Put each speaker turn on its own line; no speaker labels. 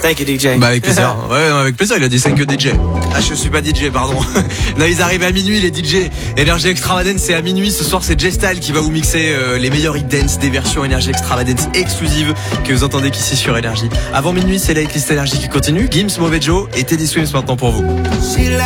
Thank you, DJ.
Bah avec plaisir. Ouais, non, avec plaisir, il a dit thank you DJ. Ah, je suis pas DJ, pardon. Non, ils arrivent à minuit, les DJ. Énergie Extravagance, c'est à minuit. Ce soir, c'est J-Style qui va vous mixer les meilleurs hit dance des versions Énergie Extravagance exclusives que vous entendez qu'ici sur Énergie. Avant minuit, c'est la hitlist Énergie qui continue. Gims, Mauvais Joe et Teddy Swims maintenant pour vous.